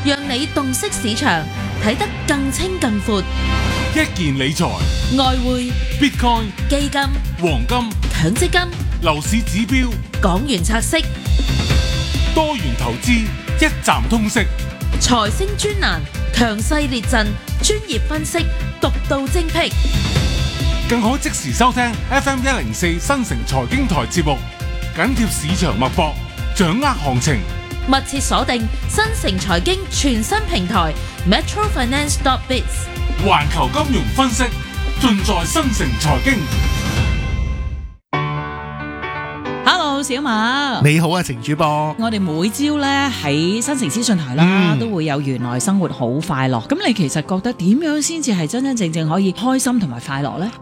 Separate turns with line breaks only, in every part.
讓你洞悉市場，睇得更清更闊。
一件理財、
外匯、
Bitcoin、
基金、
黃金、
強積金、
樓市指標、
港元拆息、
多元投資，一站通識。
財星專欄，強勢列陣，專業分析，獨到精闢。
更可即時收聽 FM104 新城財經台節目，緊貼市場脈搏，掌握行情。
密切鎖定新城財經全新平台 metrofinance.biz，
環球金融分析，盡在新城財經。
Hello， 小馬，
你好啊，程主播。
我哋每朝咧喺新城資訊台啦，都會有原來生活好快樂。咁你其實覺得點樣先至係真真正正可以開心同埋快樂呢？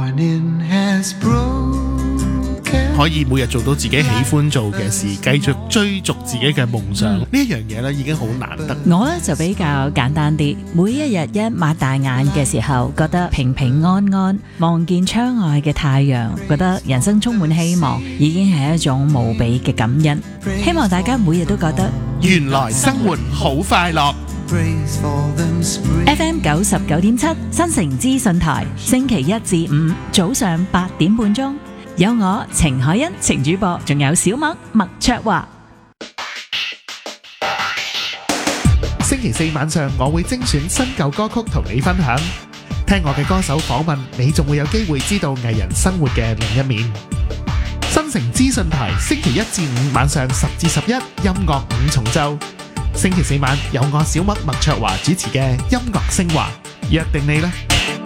可以每日做到自己喜歡做嘅事，繼續追逐自己嘅夢想，呢一樣嘢咧已經好難得。
我咧就比較簡單啲，每一日一擘大眼嘅時候，覺得平平安安，望見窗外嘅太陽，覺得人生充滿希望，已經係一種無比嘅感恩。希望大家每日都覺得
原來生活好快樂。
FM 99.7新城資訊台，星期一至五早上8點半鐘。有我程海欣程主播，仲有小麥麥卓華。
星期四晚上我會精選新舊歌曲同你分享，聽我嘅歌手訪問，你仲會有機會知道藝人生活嘅另一面。新城資訊台星期一至五晚上10至11音樂五重奏，星期四晚有我小麥麥卓華主持嘅音樂升華，約定你啦。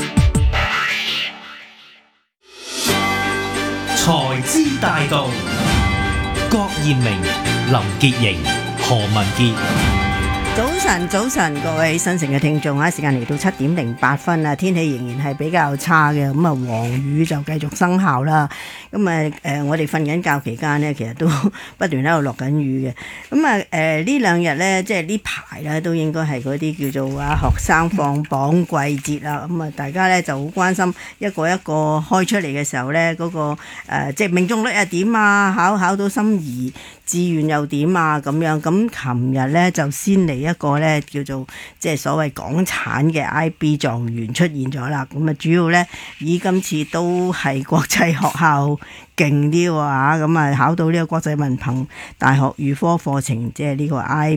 財資大道，郭艷明、林潔瑩、何文傑。
早晨，各位新城嘅聽眾啊，時間嚟到7點08分啦，天氣仍然係比較差嘅，咁啊黃雨就繼續生效啦。咁我哋瞓緊覺期間呢，其實都不斷喺度落緊雨嘅。咁呢兩日呢，即係呢排呢，都應該係嗰啲叫做學生放榜季節啦。咁大家呢就好關心一個一個開出嚟嘅時候呢，嗰個即係命中率係點啊，考到心儀志願又點啊咁樣。咁琴日呢，就先嚟一個呢叫做即係所謂港產嘅 IB 狀元出現咗啦。咁主要呢，以今次都係國際學校勁啲喎嚇，咁考到呢個國際文憑大學預科課程，即係呢個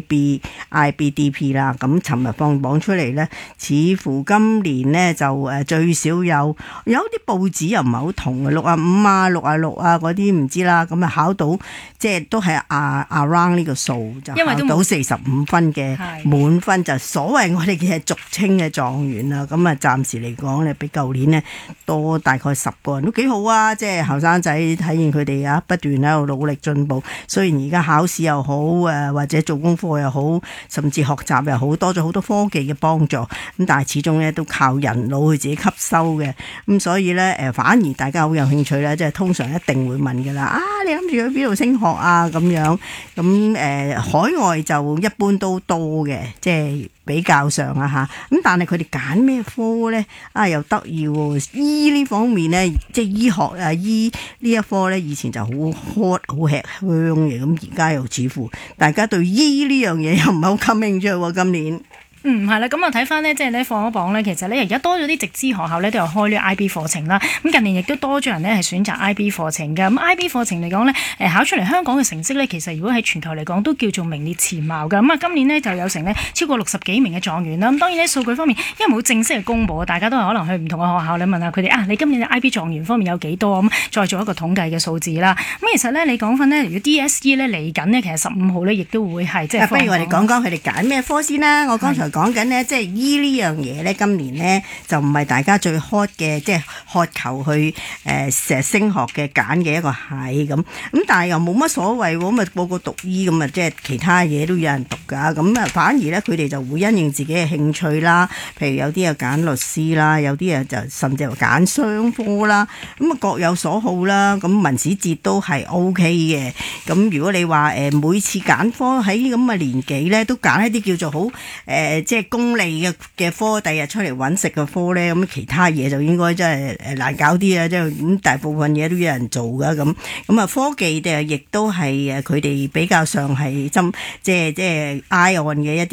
IBDP 啦。咁尋日放榜出嚟呢，似乎今年呢就最少有啲報紙又唔係好同嘅，65啊、66啊嗰啲唔知啦。咁考到即係都係around 呢個數，就考到45分嘅滿分，就所謂我哋嘅俗稱嘅狀元啦。咁暫時嚟講咧，比舊年呢多大概10個人都幾好啊！即係後生仔體現佢哋不斷喺度努力進步。雖然而家考試又好或者做功課又好，甚至學習又好，多咗好多科技嘅幫助。咁但係始終咧都靠人腦去自己吸收嘅。咁所以咧反而大家好有興趣咧，即係通常一定會問㗎啦。你諗住去邊度升學啊？咁樣咁海外就一般都多嘅，即係比較上啊嚇。咁但係佢哋揀咩科咧？又得意喎！醫呢方面咧，即係醫學醫呢一科咧，以前就好 hot 好吃香嘅，咁而家又似乎大家對醫呢樣嘢又唔係好感興趣喎，今年。
係啦，咁我睇翻呢，即係咧放咗榜呢，其實呢，而家多咗啲直資學校呢，都有開呢個 IB 課程啦。咁近年亦都多咗人呢，係選擇 IB 課程嘅。咁 IB 課程嚟講呢，考出嚟香港嘅成績呢，其實如果喺全球嚟講都叫做名列前茅嘅。咁今年呢，就有成呢超過60幾名嘅狀元啦。咁當然呢，數據方面因為冇正式嘅公佈，大家都係可能去唔同嘅學校你問下佢哋你今年嘅 IB 狀元方面有幾多咁，再做一個統計嘅數字啦。咁其實呢，你講翻呢，如果 DSE 呢嚟緊呢，其實15號呢，亦都會係即係。
不如我哋講講佢哋揀咩科先啦。我剛才講緊呢，即係醫呢樣嘢呢，今年呢就唔係大家最 hot 嘅，即係渴求去升學嘅揀嘅一個係咁，但係又冇乜所謂喎，咁啊個個讀醫咁啊，即係其他嘢都有人讀㗎，咁啊反而呢，佢哋就會因應自己嘅興趣啦，譬如有啲啊揀律師啦，有啲啊就甚至乎揀商科啦，咁啊各有所好啦，咁文史哲都係 OK 嘅，咁如果你話每次揀科喺咁嘅年紀呢，都揀一啲叫做好即係功利嘅科，第日出嚟揾食嘅科咧，咁其他嘢就應該真係難搞啲啊！即係咁大部分嘢都有人做噶，咁啊科技亦都係佢哋比較上係即係 eye on 嘅一啲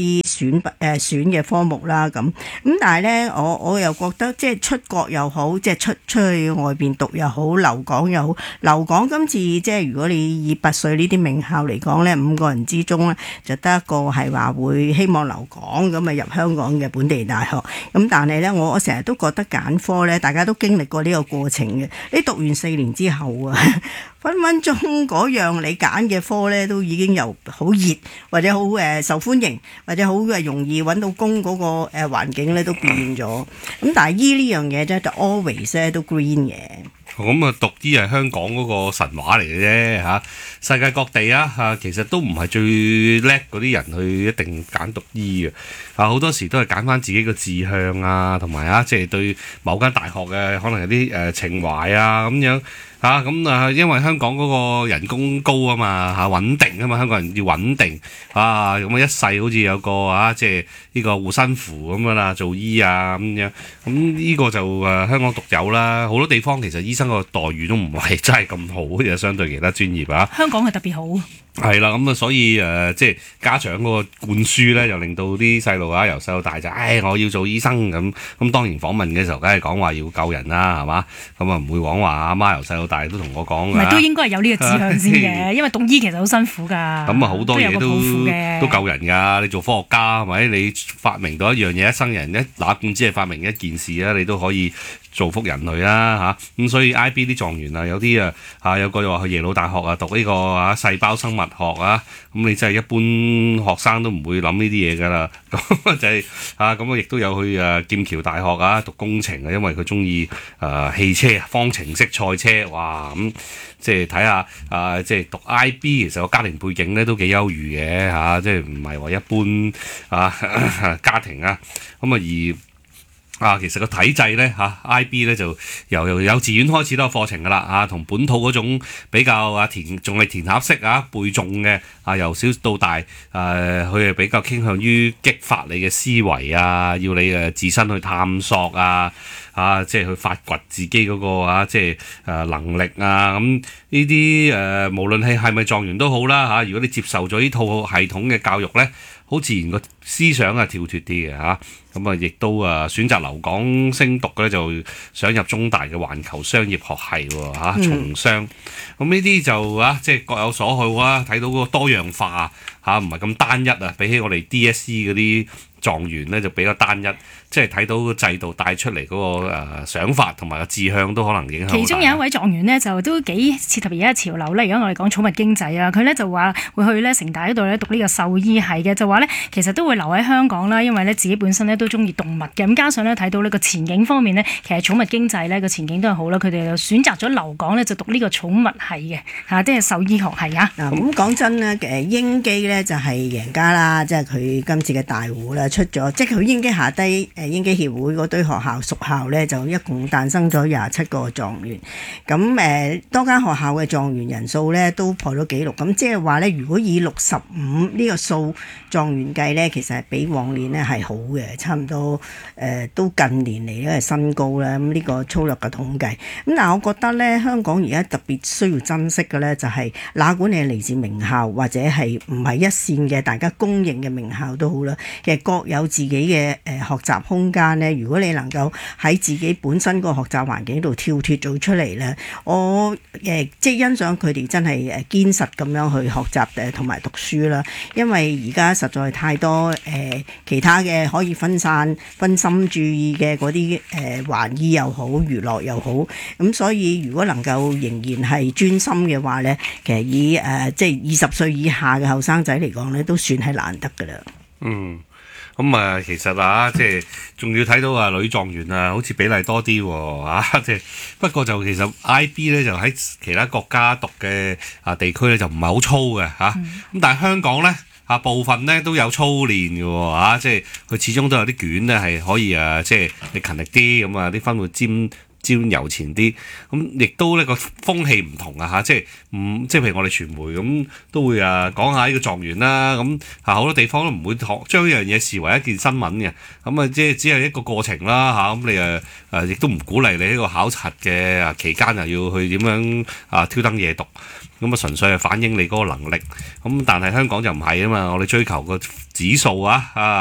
選嘅科目啦。咁但係咧，我又覺得即係出國又好，即係出去外邊讀又好，留港又好。留港今次即係如果你以拔萃呢啲名校嚟講咧，5個人之中咧就得一個係話會希望留港咁啊入香港嘅本地大學。咁但係咧，我成日都覺得揀科咧，大家都經歷過呢個過程嘅。你讀完4年之後啊，分分鐘嗰樣你揀嘅科咧，都已經由好熱或者好受歡迎，或者好容易揾到工嗰個環境咧都變咗。咁但係醫呢樣嘢咧就 always 咧都 green 嘅。
咁啊，讀醫係香港嗰個神話嚟嘅啫嚇，世界各地啊其實都唔係最叻嗰啲人去一定揀讀醫嘅，好多時都係揀翻自己個志向啊，同埋即係對某間大學嘅可能有啲情懷啊咁樣。因為香港嗰個人工高啊嘛，穩定啊嘛，香港人要穩定咁一世好似有個即係呢個護身符咁樣啦，做醫啊咁樣，咁呢個就香港獨有啦。好多地方其實醫生個待遇都唔係真係咁好，其實相對其他專業啊。
香港係特別好。
係啦，咁所以即係家長嗰個灌輸咧，又令到啲細路由細到大就我要做醫生咁。咁當然訪問嘅時候，梗係講話要救人啦，係嘛？咁唔會講話阿媽由細到大都同我講。唔係，
都應該係有呢個志向先嘅，因為讀醫其實好辛苦㗎。咁
好多嘢都救人㗎。你做科學家係咪？你發明到一樣嘢，一生人哪管只係發明一件事啊，你都可以造福人類啦咁所以 IB 啲狀元有啲有個又話去耶魯大學讀呢個細胞生物學啊，咁你真係一般學生都唔會諗呢啲嘢㗎啦。咁就係咁亦都有去劍橋大學讀工程因為佢中意汽車方程式賽車，哇咁即係睇下即係讀 IB 其實個家庭背景咧都幾優裕嘅即係唔係話一般家庭咁其實個體制咧IB 咧就由幼稚園開始都有課程噶啦同本土嗰種比較仲係填鴨式背誦嘅由小到大佢係比較傾向於激發你嘅思維要你自身去探索即係去發掘自己嗰個即係能力咁呢啲無論係咪狀元都好啦如果你接受咗呢套系統嘅教育咧，好自然個思想跳脫啲嘅咁亦都選擇留港升讀咧，就想入中大嘅環球商業學系從商。咁呢啲就即係各有所好睇到嗰個多樣化唔係咁單一比起我哋 DSE 嗰啲狀元咧就比較單一，即係睇到個制度帶出嚟嗰個想法同埋個志向都可能影響。
其中有一位狀元呢，就都幾切合而家嘅潮流咧。如果我哋講寵物經濟佢咧就話會去咧城大嗰度咧讀呢個獸醫系嘅，就話咧其實都會留喺香港啦，因為咧自己本身咧都中意動物嘅，咁加上咧睇到呢個前景方面呢，其實寵物經濟咧個前景都係好啦，佢哋就選擇咗留港咧就讀呢個寵物系嘅即係獸醫學系
咁講真咧，英基咧就係贏家啦，即係佢今次嘅大戶啦。出咗，即係佢英基下低英基協會嗰堆學校屬校咧，就一共誕生咗27個狀元。咁多間學校嘅狀元人數咧都破咗紀錄。咁即係話咧，如果以65呢個數狀元計咧，其實係比往年咧係好嘅，差唔多都近年嚟咧係新高啦。咁呢個粗略嘅統計。咁但係我覺得咧，香港而家特別需要珍惜嘅咧，就係哪管你係嚟自名校或者係唔係一線嘅大家公認嘅名校都好啦，其實各有自己嘅學習空間咧。如果你能夠喺自己本身個學習環境度跳脫做出嚟咧，我即係欣賞佢哋真係堅實咁樣去學習同埋讀書啦。因為而家實在太多其他嘅可以分心注意嘅嗰啲玩意又好，娛樂又好。咁所以如果能夠仍然係專心嘅話咧，其實以即係20歲以下嘅後生仔嚟講咧，都算係難得㗎啦。
咁其實即係仲要睇到女狀元好似比例多啲喎即係不過就其實 IB 咧就喺其他國家讀嘅地區咧就唔係好粗嘅咁但係香港咧部分咧都有操練嘅喎即係佢始終都有啲卷咧係可以即係你勤力啲咁啲分會尖油前啲，咁亦都呢個風氣唔同即係即係譬如我哋傳媒咁都會講下呢個狀元啦，咁好多地方都唔會將呢樣嘢視為一件新聞嘅，咁即係只係一個過程啦咁你亦都唔鼓勵你呢個考察嘅期間又要去點樣挑燈夜讀，咁純粹係反映你嗰個能力，咁但係香港就唔係啊嘛，我哋追求個指數